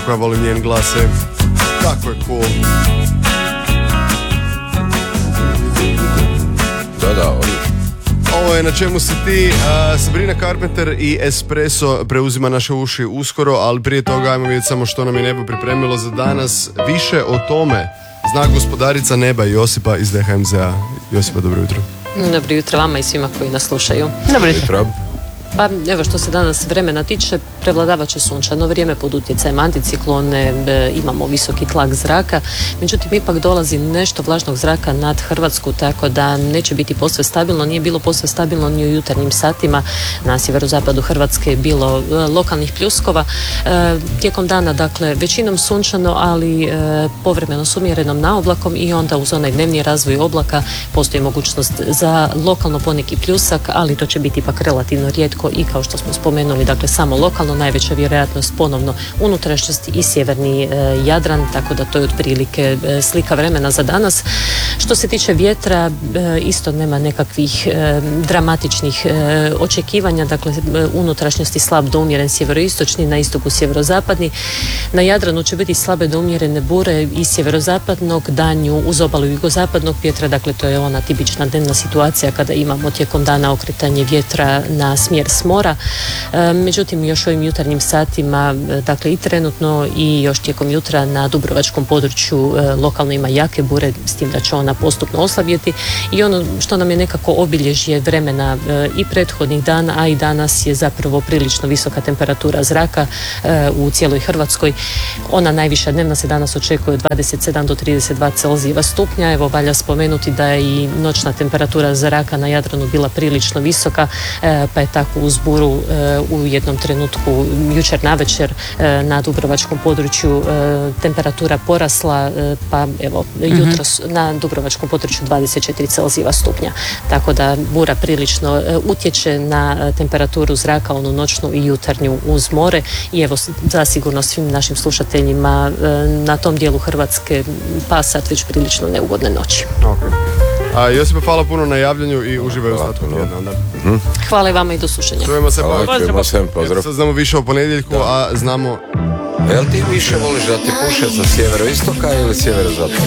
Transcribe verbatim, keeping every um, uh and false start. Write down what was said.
kako ja volim njen glas. Tako je cool. Da, da, odlično. Ovo je Na čemu si ti. uh, Sabrina Carpenter i Espresso preuzima naše uši uskoro, ali prije toga ajmo vidjeti samo što nam je nebo pripremilo za danas. Više o tome zna gospodarica neba Josipa iz D H M Z A. Josipa, dobro jutro. Dobro jutro vama i svima koji nas slušaju. Dobro jutro. Pa evo, što se danas vremena tiče, prevladavat će sunčano vrijeme pod utjecajem anticiklone, e, imamo visoki tlak zraka, međutim ipak dolazi nešto vlažnog zraka nad Hrvatsku, tako da neće biti posve stabilno. Nije bilo posve stabilno ni u jutarnjim satima. Na sjeverozapadu Hrvatske je bilo e, lokalnih pljuskova. E, tijekom dana, dakle, većinom sunčano, ali e, povremeno s umjerenom naoblakom i onda uz onaj dnevni razvoj oblaka postoji mogućnost za lokalno poneki pljusak, ali to će biti ipak relativno rijetko i kao što smo spomenuli, dakle samo lokalno, najveća vjerojatnost ponovno unutrašnjosti i sjeverni e, Jadran, tako da to je otprilike e, slika vremena za danas. Što se tiče vjetra, e, isto nema nekakvih e, dramatičnih e, očekivanja, dakle e, unutrašnjosti slab do umjeren sjeveroistočni, na istoku sjeverozapadni. Na Jadranu će biti slabe do umjerene bure iz sjeverozapadnog, danju uz obalu jugozapadnog vjetra, dakle to je ona tipična dnevna situacija kada imamo tijekom dana okretanje vjetra na smjer s mora. E, međutim, još ovim jutarnjim satima, dakle i trenutno i još tijekom jutra na dubrovačkom području e, lokalno ima jake bure, s tim da će ona postupno oslabjeti. I ono što nam je nekako obilježje vremena e, i prethodnih dana, a i danas je zapravo prilično visoka temperatura zraka e, u cijeloj Hrvatskoj. Ona najviša dnevna se danas očekuje od dvadeset sedam do trideset dva Celzijeva stupnja. Evo, valja spomenuti da je i noćna temperatura zraka na Jadranu bila prilično visoka, e, pa je tako uz buru e, u jednom trenutku jučer navečer e, na dubrovačkom području e, temperatura porasla, e, pa evo jutros mm-hmm. na dubrovačkom području dvadeset četiri Celzijeva stupnja. Tako da bura prilično e, utječe na e, temperaturu zraka, onu noćnu i jutarnju uz more i evo zasigurno svim našim slušateljima e, na tom dijelu Hrvatske pa sad već prilično neugodne noći. Okay. A Josipa, hvala puno na javljanju i uživaju u ostatku tjedna onda. Mm-hmm. Hvala i vama i do slušanja. Čujemo se, hvala, pozdrav. čujemo se, pozdrav. Sad znamo više o ponedjeljku, da. A znamo... Jel ti više voliš da ti puše sa sjeveroistoka ili sjeverozapada?